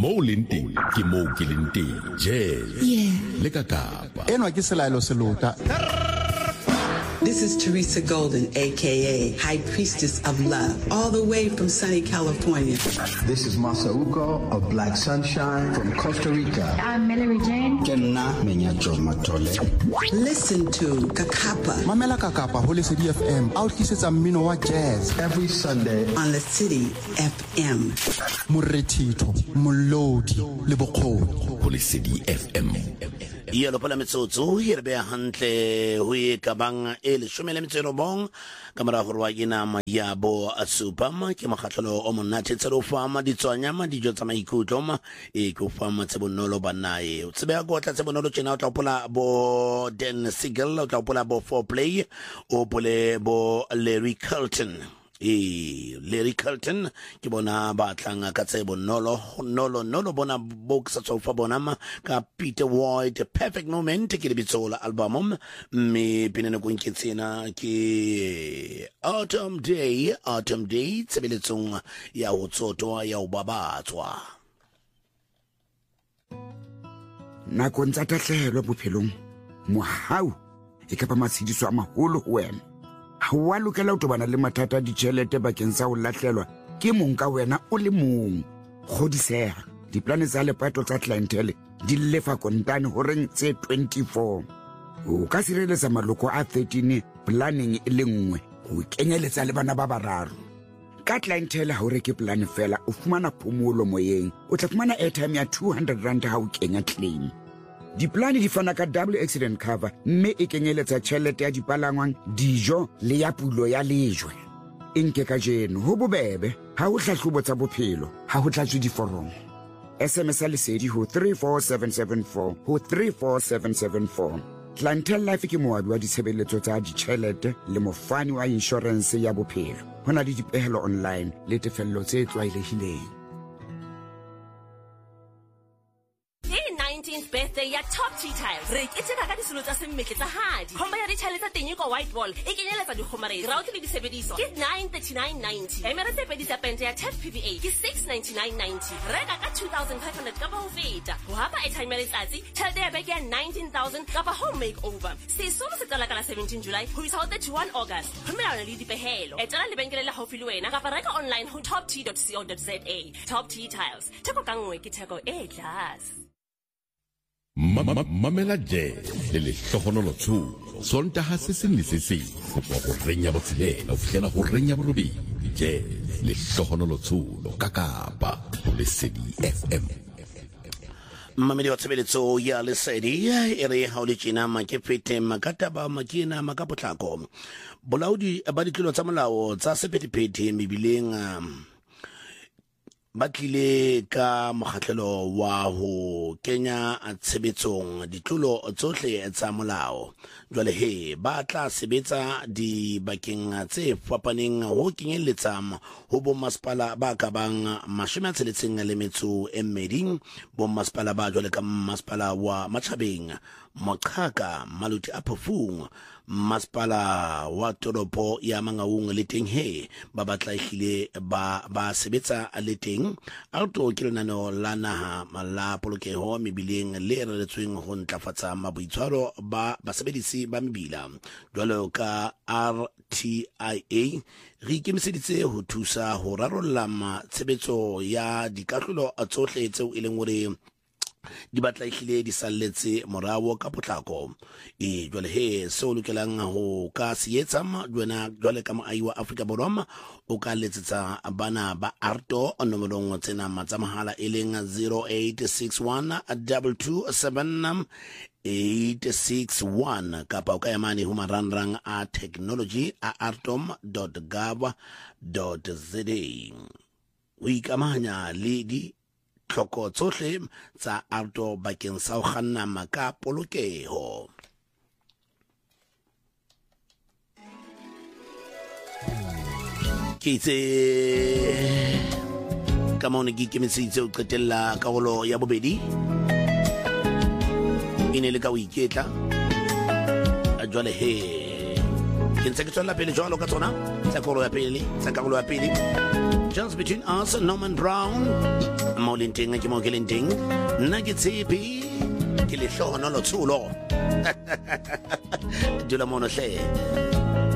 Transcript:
Mo Linting, ke mo ke lenteng. Jazz. Le Kakapa. Enwa ke selaelo selota. This is Teresa Golden, a.k.a. High Priestess of Love, all the way from sunny California. This is Masauko of Black Sunshine from Costa Rica. I'm Mallory Jane. Kenna Menyacho Matole. Listen to Kakapa. Mamela Kakapa, Holy City FM, out kisetsa mmino wa jazz. Every Sunday on the City FM. Moretito, Molodi, le bokgoni. Holy City FM. Yelo pala metsotso hirbe hantle hui kabang el shumele metsero bong kamera go rwa ina mayabo asupama ke makgatlholo o monate tselo fama ditswanya ma dijo tsa maikutlo ma e go fama tsebonolo banae o tsebe go tla tsebonolo tsena o tla pola bo Den Siegel o tla pola bo Foreplay o pole bo Larry Carlton. Larry Carlton ke bona ba tlanga ka tsebo nolo bona box sa fa bona ma ka Peter White Perfect Moment ke le bitsola album me pinene go nketsena ke Autumn Day tsebeletsong ya ho tsotwa ya ho babatswa nako ntsa tatlhelwa bophelong mohau e ka pa matshidiso a maholo ho wena ha wa lokela ho tobana le mathata a ditjhelete bakeng sa ho latlhelwa ke mong ka wena o le mong kgodisega diplane tsa lepato tsa clientele di lefa kontane ho reng tse 24 o ka sireletsa maloko a 13 planning e le nngwe ho kenyeletsa le bana ba bararo ka clientele ha o reke plan fela o fumana phomolo moyeng o tla fumana airtime ya 200 rand ha o kenya claim. Diplane di fana ka double accident cover mme e kenyeletsa tjhelete ya dipalangwang dijo le ya pulo ya lejwe enke ka jeno ho bobebe ha o hlahlobo tsa bophelo ha ho tlatswe diforomo SMS lesedi ho 34774 Clientele Life ke moabi wa ditshebeletso tsa ditjhelete le mofani wa insurance ya bophelo hona le dipehelo online le tefello tse tlwaelehileng. Birthday ya Top Tea Tiles. Re itse ka disolo tsa semmetle tsa hadi. Khomba ya ditšhale tsa teng ko White Wall. E kenyeletsa dikgomaredi. Router le disebediso ke 939.90. Emere tse pedi tsa pente ya 10 PVA ke 699.90. Reka ka 2,500 ka ba ho feta. Ho hapa airtime ya letsatsi, tšhelete ya beke ya 19,000 ka ba home makeover. Sesolo se tsala ka la 17 July ho isa ho 31 August. Ho melao le dipehelo. Etela lebenkele la haufi le wena ka reka online ho toptea.co.za. Top Tea Tiles. Theko ka nngwe ke theko e tlase. Mamela Jazz le hlogonolo tsho sontaga se se le se se go renya botshelela o fela go renya borobedi Jazz le hlogonolo tsho ka Kapa le City FM Mamedi wa tshebeletso ya Lesedi e re ha o le tjena makefete makata ba makina makapotlako bolaodi ba ditlolo tsa molao tsa sephethephethe mebileng batlile ka mokgatlelo wa ho kenya tshebetsong ditlolo tsohle tsa molao jwale he ba tla sebetsa di bakeng tse fapaneng ho kenyeletsa ho bo masepala ba ka bang 62 emmeding bo masepala ba jwale ka masepala wa Matjhabeng Moqhaka Maluti a Phofung masepala wa toropo ya Mangaung le teng he ba batla ehlile ba sebetsa le teng auto ke lenano la naha la polokeho mebileng le reretsweng ho ntlafatsa maboitshwaro ba basebedisi ba mebila jwalo ka RTIA re ikemiseditse ho thusa ho rarolla tshebetso ya dikatlolo tsohle tseo e leng hore di batla ehlile di salletse morao ka potlako jwale he se o lokelang ho ka sietsa jwale ka moahi wa Afrika Borwa o ka letsetsa bana ba Arto nomorong tsena tsa mahala e leng 0861 227 861 kapa o ka yamane ho marangrang a technology a artom.gov.za o ikamahanya le di tlhoko tsohle tsa Arto bakeng sa ho kganna maka polokeho ke itse ka mone ke ikemisitse o qetella karolo ya bobedi e ne le ka o iketla jwale he ke ntse ke tswela pele jwalo ka tsona tsa karolo ya pele just between us Norman Brown mo lenteng ke mo ke lenteng nna ke Tshepi ke le hlohonolo tshulo dula mono hle